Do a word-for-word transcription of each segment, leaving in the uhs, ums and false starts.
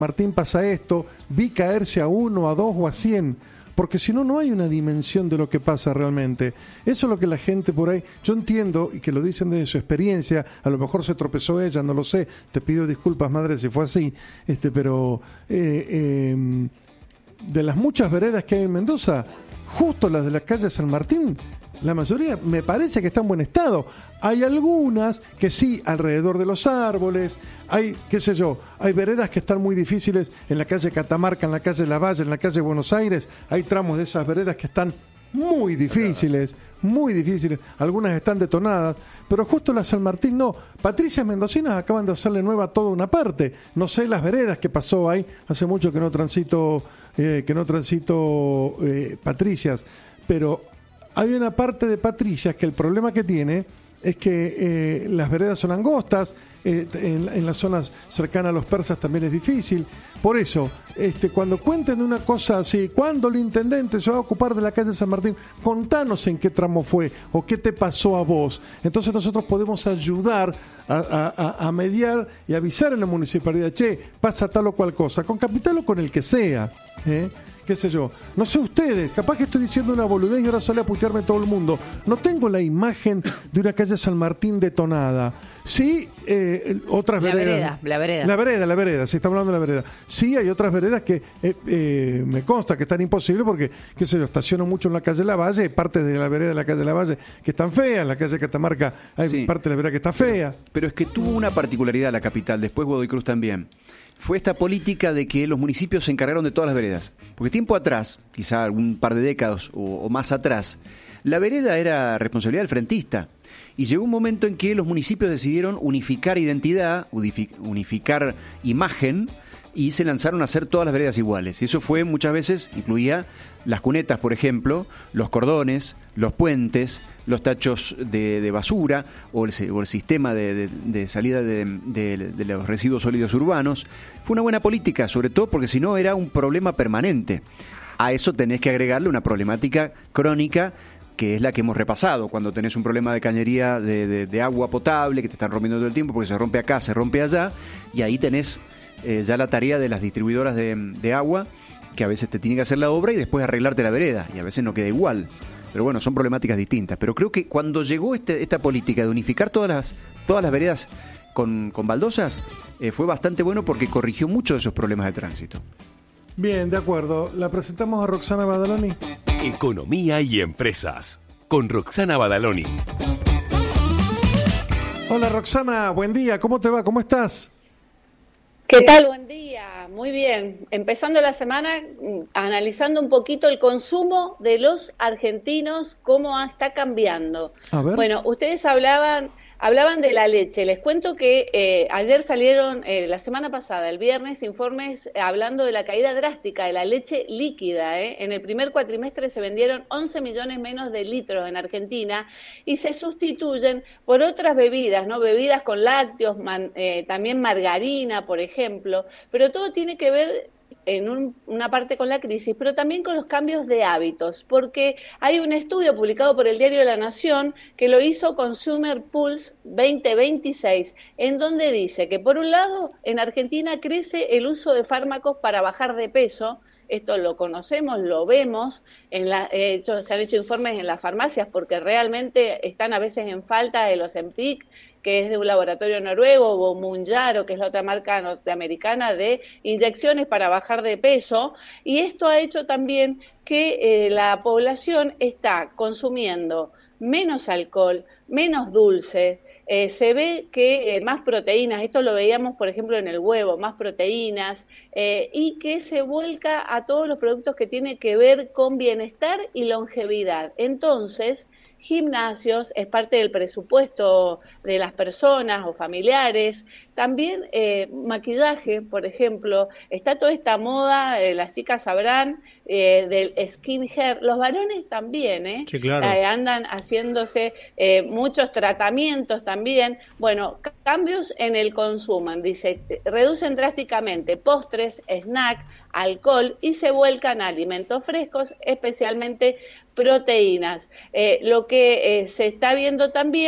Martín pasa esto, vi caerse a uno, a dos o a cien, porque si no, no hay una dimensión de lo que pasa realmente. Eso es lo que la gente por ahí, yo entiendo, y que lo dicen de su experiencia, a lo mejor se tropezó ella, no lo sé, te pido disculpas, madre, si fue así, este, pero eh, eh, de las muchas veredas que hay en Mendoza, justo las de la calle San Martín, la mayoría me parece que está en buen estado. Hay algunas que sí, alrededor de los árboles, hay, qué sé yo, hay veredas que están muy difíciles en la calle Catamarca, en la calle Lavalle, en la calle Buenos Aires, hay tramos de esas veredas que están muy difíciles, muy difíciles, algunas están detonadas, pero justo la San Martín no. Patricias mendocinas acaban de hacerle nueva toda una parte, no sé las veredas que pasó ahí, hace mucho que no transito, eh, que no transito eh, Patricias, pero hay una parte de Patricias que el problema que tiene es que eh, las veredas son angostas, eh, en, en las zonas cercanas a los persas también es difícil. Por eso, este, cuando cuenten de una cosa así, cuando el intendente se va a ocupar de la calle San Martín, contanos en qué tramo fue o qué te pasó a vos. Entonces nosotros podemos ayudar a, a, a mediar y avisar en la municipalidad, che, pasa tal o cual cosa, con capital o con el que sea, ¿eh? Qué sé yo, no sé ustedes, capaz que estoy diciendo una boludez y ahora sale a putearme todo el mundo. No tengo la imagen de una calle San Martín detonada. Sí, eh, otras la veredas. Vereda, la vereda. La vereda, la vereda, se está hablando de la vereda. Sí, hay otras veredas que eh, eh, me consta que están imposibles porque, qué sé yo, estaciono mucho en la calle Lavalle, hay partes de la vereda de la calle Lavalle que están feas, en la calle Catamarca hay sí, parte de la vereda que está fea. Pero, pero es que tuvo una particularidad la capital, después Godoy Cruz también. Fue esta política de que los municipios se encargaron de todas las veredas. Porque tiempo atrás, quizá algún par de décadas o, o más atrás, la vereda era responsabilidad del frentista. Y llegó un momento en que los municipios decidieron unificar identidad, unificar imagen, y se lanzaron a hacer todas las veredas iguales. Y eso fue muchas veces, incluía las cunetas, por ejemplo, los cordones, los puentes, los tachos de, de basura o el, o el sistema de, de, de salida de, de, de los residuos sólidos urbanos. Fue una buena política, sobre todo porque si no era un problema permanente. A eso tenés que agregarle una problemática crónica, que es la que hemos repasado, cuando tenés un problema de cañería de, de, de agua potable, que te están rompiendo todo el tiempo porque se rompe acá, se rompe allá, y ahí tenés eh, ya la tarea de las distribuidoras de, de agua, que a veces te tienen que hacer la obra y después arreglarte la vereda, y a veces no queda igual. Pero bueno, son problemáticas distintas. Pero creo que cuando llegó este, esta política de unificar todas las, todas las veredas con, con baldosas, eh, fue bastante bueno porque corrigió muchos de esos problemas de tránsito. Bien, de acuerdo. La presentamos a Roxana Badaloni. Economía y empresas, con Roxana Badaloni. Hola Roxana, buen día, ¿cómo te va? ¿Cómo estás? ¿Qué tal? Buen día, muy bien. Empezando la semana analizando un poquito el consumo de los argentinos, cómo está cambiando. A ver. Bueno, ustedes hablaban hablaban de la leche. Les cuento que eh, ayer salieron, eh, la semana pasada, el viernes, informes hablando de la caída drástica de la leche líquida. ¿eh? En el primer cuatrimestre se vendieron once millones menos de litros en Argentina y se sustituyen por otras bebidas, ¿no? Bebidas con lácteos, man, eh, también margarina, por ejemplo, pero todo tiene que ver en un, una parte con la crisis, pero también con los cambios de hábitos, porque hay un estudio publicado por el diario La Nación que lo hizo Consumer Pulse veinte veintiséis, en donde dice que por un lado en Argentina crece el uso de fármacos para bajar de peso. Esto lo conocemos, lo vemos, en la, eh, hecho, se han hecho informes en las farmacias porque realmente están a veces en falta el Ozempic, que es de un laboratorio noruego, o Mounjaro, que es la otra marca norteamericana de inyecciones para bajar de peso, y esto ha hecho también que eh, la población está consumiendo menos alcohol, menos dulce, eh, se ve que eh, más proteínas, esto lo veíamos por ejemplo en el huevo, más proteínas, eh, y que se vuelca a todos los productos que tienen que ver con bienestar y longevidad. Entonces, gimnasios es parte del presupuesto de las personas o familiares, también eh, maquillaje, por ejemplo, está toda esta moda, eh, las chicas sabrán, eh, del skin hair, los varones también, ¿eh? Sí, claro. eh, andan haciéndose eh, muchos tratamientos también, bueno, c- cambios en el consumo, dice, reducen drásticamente postres, snack, alcohol y se vuelcan a alimentos frescos, especialmente proteínas. Eh, lo que eh, se está viendo también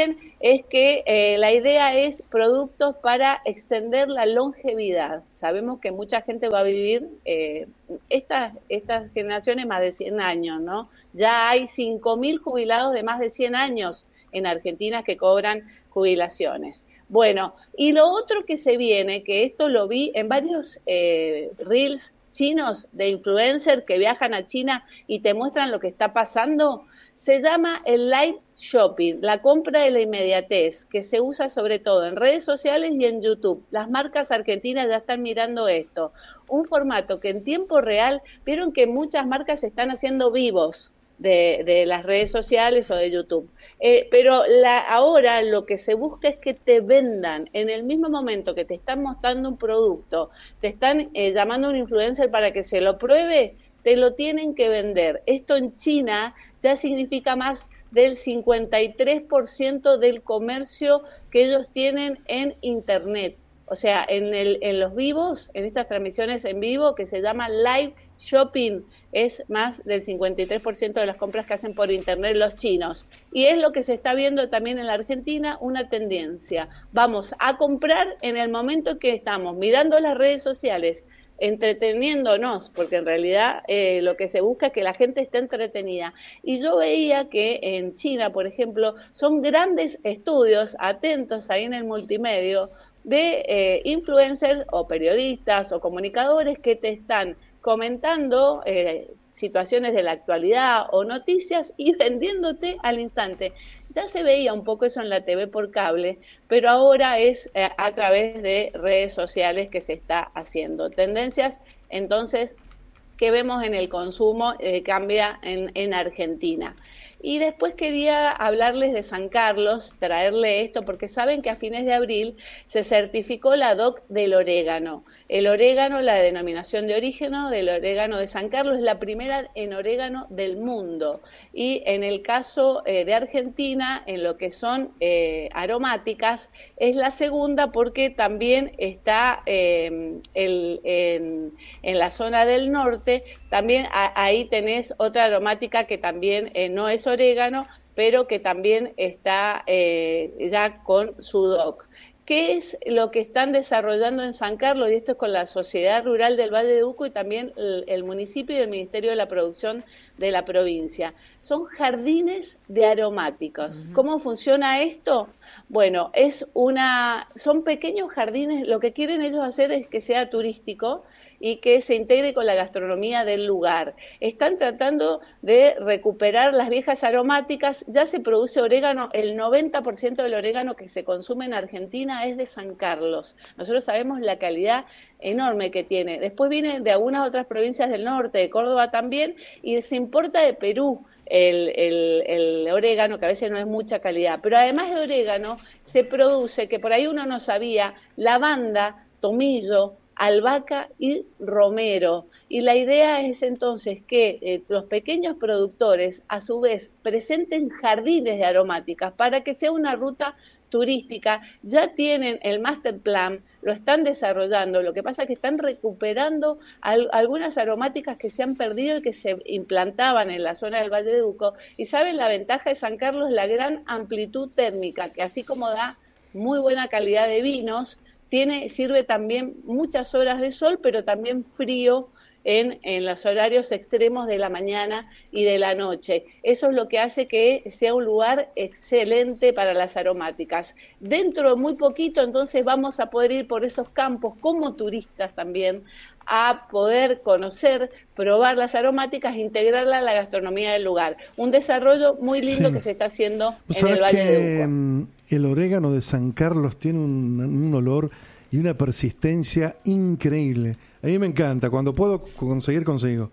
es que eh, la idea es productos para extender la longevidad. Sabemos que mucha gente va a vivir eh, estas, estas generaciones más de cien años, ¿no? Ya hay cinco mil jubilados de más de cien años en Argentina que cobran jubilaciones. Bueno, y lo otro que se viene, que esto lo vi en varios eh, reels chinos de influencers que viajan a China y te muestran lo que está pasando, se llama el live shopping, la compra de la inmediatez, que se usa sobre todo en redes sociales y en YouTube. Las marcas argentinas ya están mirando esto. Un formato que en tiempo real, vieron que muchas marcas están haciendo vivos de, de las redes sociales o de YouTube. Eh, pero la, ahora lo que se busca es que te vendan en el mismo momento que te están mostrando un producto, te están eh, llamando a un influencer para que se lo pruebe, te lo tienen que vender. Esto en China ya significa más del cincuenta y tres por ciento del comercio que ellos tienen en Internet. O sea, en, el, en los vivos, en estas transmisiones en vivo que se llama live shopping, es más del cincuenta y tres por ciento de las compras que hacen por Internet los chinos. Y es lo que se está viendo también en la Argentina, una tendencia. Vamos a comprar en el momento que estamos mirando las redes sociales, entreteniéndonos, porque en realidad eh, lo que se busca es que la gente esté entretenida. Y yo veía que en China, por ejemplo, son grandes estudios, atentos ahí en el multimedio, de eh, influencers o periodistas o comunicadores que te están comentando eh, situaciones de la actualidad o noticias y vendiéndote al instante. Ya se veía un poco eso en la T V por cable, pero ahora es eh, a través de redes sociales que se está haciendo. Tendencias, entonces, que vemos en el consumo eh, cambia en, en Argentina. Y después quería hablarles de San Carlos, traerle esto, porque saben que a fines de abril se certificó la D O C del orégano. El orégano, la denominación de origen del orégano de San Carlos, es la primera en orégano del mundo. Y en el caso eh, de Argentina, en lo que son eh, aromáticas, es la segunda porque también está eh, el, en, en la zona del norte, también a, ahí tenés otra aromática que también eh, no es orégano, pero que también está eh, ya con su D O C. ¿Qué es lo que están desarrollando en San Carlos? Y esto es con la Sociedad Rural del Valle de Uco y también el, el municipio y el Ministerio de la Producción de la provincia. Son jardines de aromáticos. Uh-huh. ¿Cómo funciona esto? Bueno, es una, son pequeños jardines, lo que quieren ellos hacer es que sea turístico y que se integre con la gastronomía del lugar. Están tratando de recuperar las viejas aromáticas, ya se produce orégano, el noventa por ciento del orégano que se consume en Argentina es de San Carlos. Nosotros sabemos la calidad enorme que tiene. Después viene de algunas otras provincias del norte, de Córdoba también, y se importa de Perú el, el, el orégano, que a veces no es mucha calidad. Pero además de orégano, se produce, que por ahí uno no sabía, lavanda, tomillo, albahaca y romero. Y la idea es entonces que eh, los pequeños productores a su vez presenten jardines de aromáticas para que sea una ruta turística. Ya tienen el master plan, lo están desarrollando, lo que pasa es que están recuperando al, algunas aromáticas que se han perdido y que se implantaban en la zona del Valle de Uco. Y saben, la ventaja de San Carlos es la gran amplitud térmica, que así como da muy buena calidad de vinos, Tiene, sirve también muchas horas de sol, pero también frío en, en los horarios extremos de la mañana y de la noche. Eso es lo que hace que sea un lugar excelente para las aromáticas. Dentro de muy poquito, entonces, vamos a poder ir por esos campos como turistas también, a poder conocer, probar las aromáticas e integrarla a la gastronomía del lugar. Un desarrollo muy lindo sí. que se está haciendo en el Valle de Uco. El orégano de San Carlos tiene un, un olor y una persistencia increíble. A mí me encanta. Cuando puedo conseguir, consigo.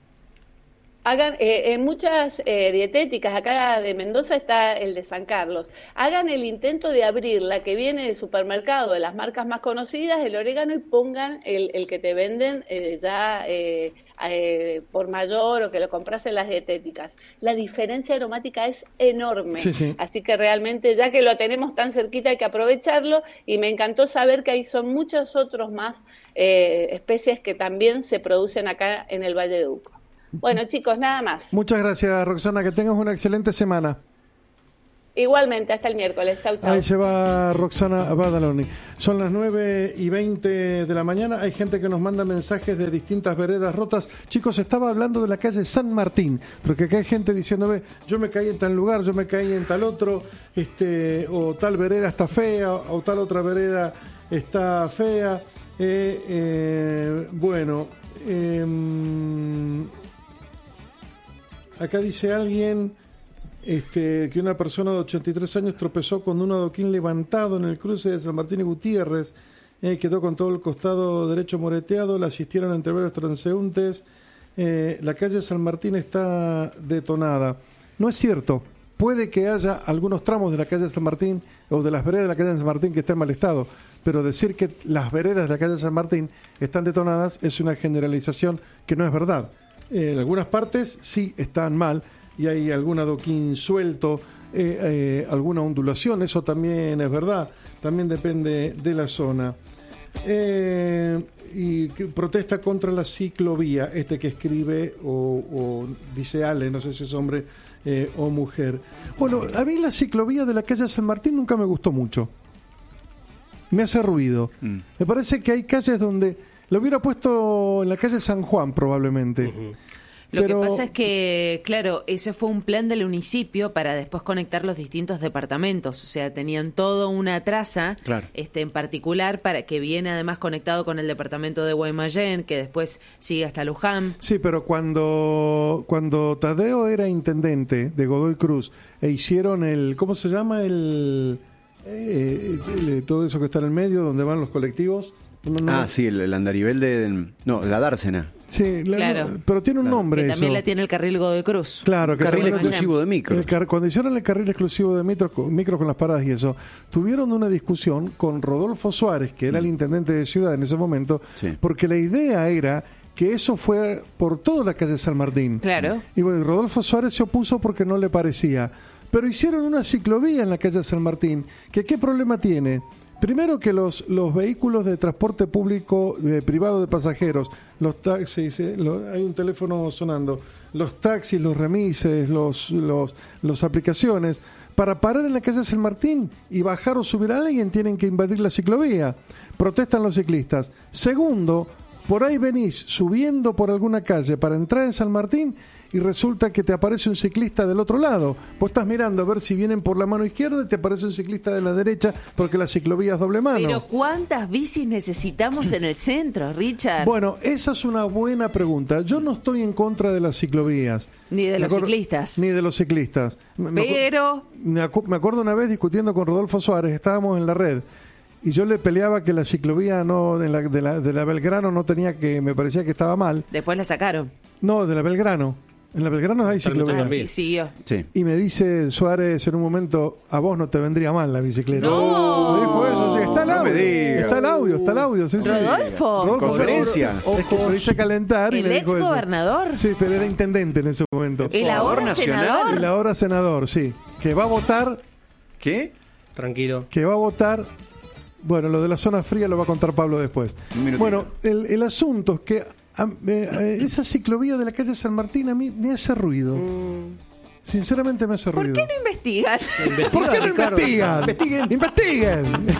Hagan, eh, en muchas eh, dietéticas, acá de Mendoza está el de San Carlos, hagan el intento de abrir la que viene del supermercado, de las marcas más conocidas, el orégano, y pongan el, el que te venden eh, ya eh, eh, por mayor o que lo compras en las dietéticas. La diferencia aromática es enorme, sí, sí. Así que realmente, ya que lo tenemos tan cerquita, hay que aprovecharlo, y me encantó saber que hay son muchos otros más eh, especies que también se producen acá en el Valle de Uco. Bueno, chicos, nada más. Muchas gracias, Roxana. Que tengas una excelente semana. Igualmente, hasta el miércoles. Chau, chau. Ahí se va Roxana Badaloni. Son las nueve y veinte de la mañana. Hay gente que nos manda mensajes de distintas veredas rotas. Chicos, estaba hablando de la calle San Martín, porque acá hay gente diciéndome, yo me caí en tal lugar, yo me caí en tal otro, este, o tal vereda está fea, o tal otra vereda está fea. Eh, eh, bueno, eh, acá dice alguien... Este, que una persona de ochenta y tres años tropezó con un adoquín levantado en el cruce de San Martín y Gutiérrez, eh, quedó con todo el costado derecho moreteado, le asistieron entre varios transeúntes, eh, la calle San Martín está detonada. No es cierto, puede que haya algunos tramos de la calle San Martín o de las veredas de la calle San Martín que estén en mal estado, pero decir que las veredas de la calle San Martín están detonadas es una generalización que no es verdad. Eh, en algunas partes sí están mal, y hay algún adoquín suelto, eh, eh, alguna ondulación, eso también es verdad, también depende de la zona. Eh, y que protesta contra la ciclovía, este que escribe o, o dice Ale, no sé si es hombre eh, o mujer. Bueno, a mí la ciclovía de la calle San Martín nunca me gustó mucho. Me hace ruido. Mm. Me parece que hay calles donde lo hubiera puesto en la calle San Juan probablemente. Uh-huh. Lo Pero... que pasa es que, claro, ese fue un plan del municipio para después conectar los distintos departamentos. O sea, tenían toda una traza, claro. este, en particular, para que viene además conectado con el departamento de Guaymallén, que después sigue hasta Luján. Sí, pero cuando, cuando Tadeo era intendente de Godoy Cruz e hicieron el, ¿cómo se llama? El, eh, el todo eso que está en el medio, donde van los colectivos. No, no. Ah, sí, el, el andarivel de... No, la dársena. Sí, la, claro. no, pero tiene un claro. nombre que eso. También la tiene el carril Godoy Cruz. Claro, que carril exclusivo de micro. El car, cuando hicieron el carril exclusivo de micro, micro con las paradas y eso, tuvieron una discusión con Rodolfo Suárez, que era mm. el intendente de ciudad en ese momento, sí. porque la idea era que eso fue por toda la calle San Martín. Claro. Y bueno, Rodolfo Suárez se opuso porque no le parecía. Pero hicieron una ciclovía en la calle San Martín, que ¿qué problema tiene? Primero que los, los vehículos de transporte público eh, privado de pasajeros, los taxis, eh, lo, hay un teléfono sonando, los taxis, los remises, los, los, los aplicaciones, para parar en la calle San Martín y bajar o subir a alguien tienen que invadir la ciclovía. Protestan los ciclistas. Segundo, por ahí venís subiendo por alguna calle para entrar en San Martín y resulta que te aparece un ciclista del otro lado. Vos estás mirando a ver si vienen por la mano izquierda y te aparece un ciclista de la derecha porque la ciclovía es doble mano. Pero ¿cuántas bicis necesitamos en el centro, Richard? Bueno, esa es una buena pregunta. Yo no estoy en contra de las ciclovías. Ni de me los acuerdo, ciclistas. Ni de los ciclistas. Pero... Me, acu- me acuerdo una vez discutiendo con Rodolfo Suárez, estábamos en la red, y yo le peleaba que la ciclovía no en la, de, la, de la Belgrano no tenía que, me parecía que estaba mal. Después la sacaron. No, de la Belgrano. En la Belgrano hay ciclovía. Ah, sí, sí, yo. Sí. Y me dice Suárez en un momento, a vos no te vendría mal la bicicleta. No. Me dijo eso, sí, está el audio. No me diga. Está el audio, está el audio. Sí, sí. Rodolfo. Rodolfo. Conferencia. Es que lo hice calentar. y El me ex dijo eso. gobernador. Sí, pero era intendente en ese momento. El ahora Nacional. senador. El ahora senador, sí. Que va a votar. ¿Qué? Tranquilo. Que va a votar. Bueno, lo de la zona fría lo va a contar Pablo después. Bueno, el, el asunto es que a, eh, esa ciclovía de la calle San Martín a mí me hace ruido. Mm. Sinceramente me hace ¿Por ruido. qué no investigan? ¿Por qué no investigan? Investiguen. Investiguen.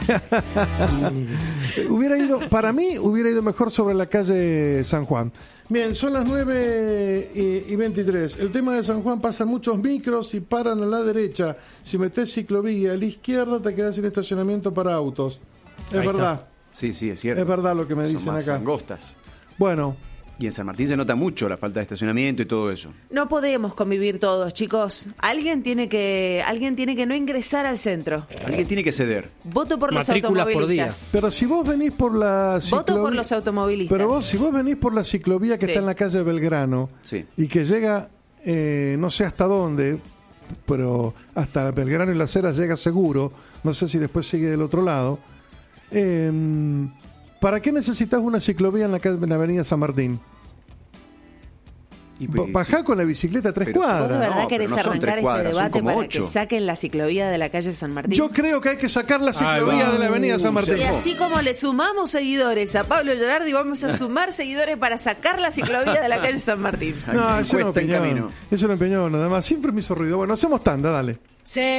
Hubiera ido, para mí, hubiera ido mejor sobre la calle San Juan. Bien, son las nueve y veintitrés. El tema de San Juan, pasan muchos micros y paran a la derecha. Si metés ciclovía a la izquierda, te quedas sin estacionamiento para autos. Es Ahí verdad. Está. Sí, sí, es cierto. Es verdad lo que me Son dicen más acá. angostas. Bueno. Y en San Martín se nota mucho la falta de estacionamiento y todo eso. No podemos convivir todos, chicos. Alguien tiene que, alguien tiene que no ingresar al centro. Alguien tiene que ceder. Voto por los Matrículas automovilistas. por día. Pero si vos venís por la ciclovía... Voto por los automovilistas. Pero vos, si vos venís por la ciclovía que Sí. está en la calle Belgrano Sí. y que llega, eh, no sé hasta dónde, pero hasta Belgrano y Las Heras llega seguro, no sé si después sigue del otro lado, eh, ¿para qué necesitas una ciclovía en la, calle, en la avenida San Martín? Y, Ba- Bajá sí. con la bicicleta a tres Pero- ¿Vos de cuadras. verdad No, querés pero no son arrancar tres cuadras, este son debate como para ocho. que saquen la ciclovía de la calle San Martín? Yo creo que hay que sacar la Ahí ciclovía va. de la avenida San Martín. Y así como le sumamos seguidores a Pablo Gerardi, vamos a sumar seguidores para sacar la ciclovía de la calle San Martín. No, Hay eso no encuesta en opinión. camino. Eso no opinión, nada más. Siempre me hizo ruido. Bueno, hacemos tanda, dale. Sí.